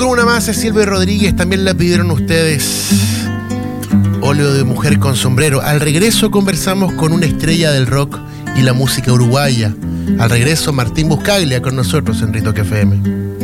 con una más, es Silvio Rodríguez, también la pidieron ustedes. Óleo de mujer con sombrero. Al regreso conversamos con una estrella del rock y la música uruguaya. Al regreso, Martín Buscaglia con nosotros en Ritoque FM.